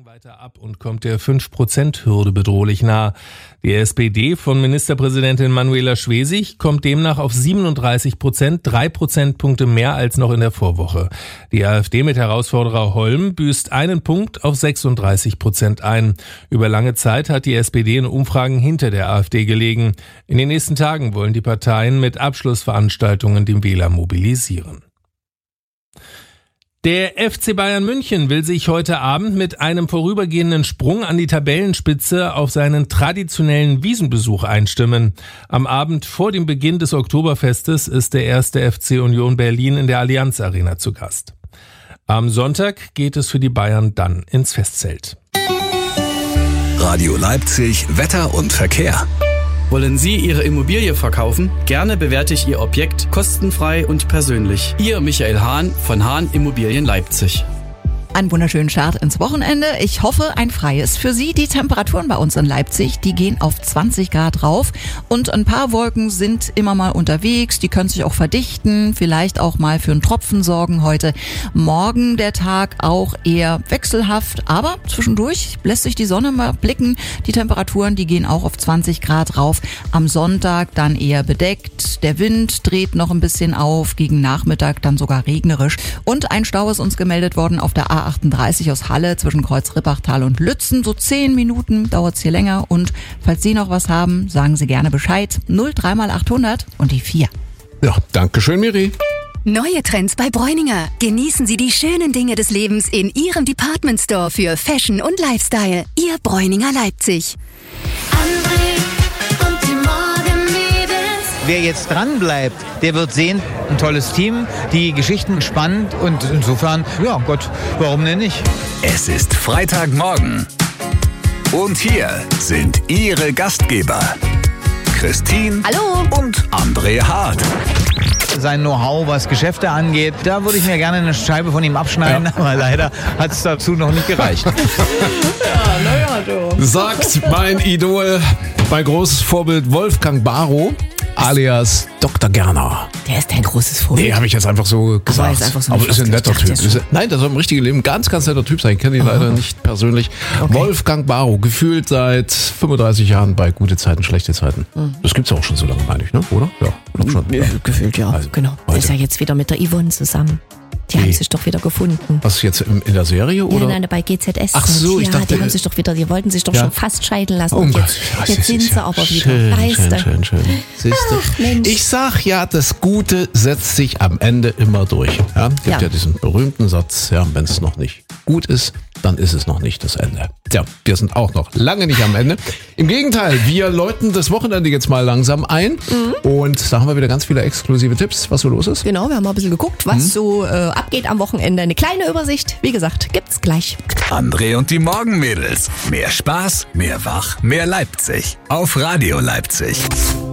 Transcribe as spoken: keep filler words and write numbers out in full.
weiter ab und kommt der fünf Prozent Hürde bedrohlich nah. Die S P D von Ministerpräsidentin Manuela Schwesig kommt demnach auf siebenunddreißig Prozent, drei Prozentpunkte mehr als noch in der Vorwoche. Die AfD mit Herausforderer Holm büßt einen Punkt auf sechsunddreißig Prozent ein. Über lange Zeit hat die S P D in Umfragen hinter der AfD gelegen. In den nächsten Tagen wollen die Parteien mit Abschlussveranstaltungen den Wähler mobilisieren. Der F C Bayern München will sich heute Abend mit einem vorübergehenden Sprung an die Tabellenspitze auf seinen traditionellen Wiesenbesuch einstimmen. Am Abend vor dem Beginn des Oktoberfestes ist der erste F C Union Berlin in der Allianz Arena zu Gast. Am Sonntag geht es für die Bayern dann ins Festzelt. Radio Leipzig, Wetter und Verkehr. Wollen Sie Ihre Immobilie verkaufen? Gerne bewerte ich Ihr Objekt kostenfrei und persönlich. Ihr Michael Hahn von Hahn Immobilien Leipzig. Einen wunderschönen Start ins Wochenende. Ich hoffe, ein freies für Sie. Die Temperaturen bei uns in Leipzig, die gehen auf zwanzig Grad rauf und ein paar Wolken sind immer mal unterwegs. Die können sich auch verdichten, vielleicht auch mal für einen Tropfen sorgen heute. Morgen der Tag auch eher wechselhaft, aber zwischendurch lässt sich die Sonne mal blicken. Die Temperaturen, die gehen auch auf zwanzig Grad rauf. Am Sonntag dann eher bedeckt. Der Wind dreht noch ein bisschen auf, gegen Nachmittag dann sogar regnerisch. Und ein Stau ist uns gemeldet worden auf der A achtunddreißig aus Halle zwischen Kreuz-Rippachtal und Lützen. So zehn Minuten dauert es hier länger. Und falls Sie noch was haben, sagen Sie gerne Bescheid. null drei mal achthundert und die vier. Ja, danke schön, Miri. Neue Trends bei Bräuninger. Genießen Sie die schönen Dinge des Lebens in Ihrem Department Store für Fashion und Lifestyle. Ihr Bräuninger Leipzig. André und die Morgenmädels. Wer jetzt dran bleibt, der wird sehen, ein tolles Team, die Geschichten spannend und insofern, ja Gott, warum denn nicht? Es ist Freitagmorgen. Und hier sind Ihre Gastgeber, Christine Hallo. und André Hart. Sein Know-how, was Geschäfte angeht, da würde ich mir gerne eine Scheibe von ihm abschneiden, ja. Aber leider hat es dazu noch nicht gereicht. Ja, naja, du. Sagt mein Idol, mein großes Vorbild Wolfgang Barrow, alias Doktor Gerner. Der ist dein großes Vorbild. Nee, habe ich jetzt einfach so gesagt. ist einfach so aber ist ein netter Typ. Ist Ist, nein, das soll im richtigen Leben ein ganz, ganz netter Typ sein. Ich kenne ihn leider nicht persönlich. Okay. Wolfgang Barrow, gefühlt seit fünfunddreißig Jahren bei Gute Zeiten, Schlechte Zeiten. Mhm. Das gibt's ja auch schon so lange, meine ich, ne? Oder? Ja, glaub schon. Ja, gefühlt, ja. Also, genau. Der ist ja jetzt wieder mit der Yvonne zusammen. Die Wie? haben sich doch wieder gefunden. Was jetzt in, in der Serie, oder? Ja, nein, bei G Z S. Ach so, ja, ich dachte, die haben sich doch wieder, die wollten sich doch ja. schon fast scheiden lassen. Oh und Gott, jetzt, ja, jetzt sind sie ja aber wieder. schön, Weißt schön, du? schön, schön. Siehst du? Ach, Mensch. Ich sag ja, das Gute setzt sich am Ende immer durch. Ja, gibt ja, Ja. ja diesen berühmten Satz, ja, wenn es noch nicht gut ist, dann ist es noch nicht das Ende. Tja, wir sind auch noch lange nicht am Ende. Im Gegenteil, wir läuten das Wochenende jetzt mal langsam ein mhm. und da haben wir wieder ganz viele exklusive Tipps, was so los ist. Genau, wir haben mal ein bisschen geguckt, was mhm. so äh, abgeht am Wochenende. Eine kleine Übersicht, wie gesagt, gibt's gleich. André und die Morgenmädels. Mehr Spaß, mehr Wach, mehr Leipzig. Auf Radio Leipzig.